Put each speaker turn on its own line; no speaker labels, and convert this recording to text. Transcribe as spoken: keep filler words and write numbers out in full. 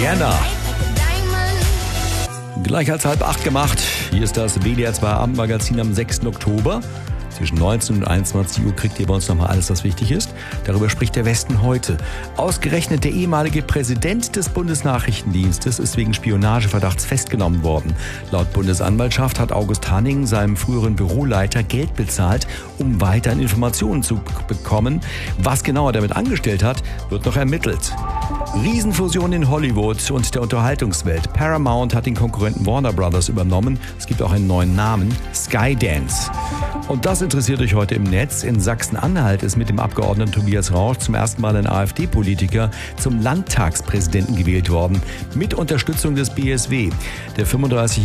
Rihanna. Gleich als halb acht gemacht. Hier ist das W D R zwei Abendmagazin am sechsten Oktober. Zwischen neunzehn und einundzwanzig Uhr kriegt ihr bei uns nochmal alles, was wichtig ist. Darüber spricht der Westen heute. Ausgerechnet der ehemalige Präsident des Bundesnachrichtendienstes ist wegen Spionageverdachts festgenommen worden. Laut Bundesanwaltschaft hat August Hanning seinem früheren Büroleiter Geld bezahlt, um weiterhin Informationen zu bekommen. Was genau er damit angestellt hat, wird noch ermittelt. Riesenfusion in Hollywood und der Unterhaltungswelt. Paramount hat den Konkurrenten Warner Brothers übernommen. Es gibt auch einen neuen Namen, Skydance. Und das interessiert euch heute im Netz. In Sachsen-Anhalt ist mit dem Abgeordneten Tobias Rauch zum ersten Mal ein AfD-Politiker zum Landtagspräsidenten gewählt worden, mit Unterstützung des B S W. Der fünfunddreißig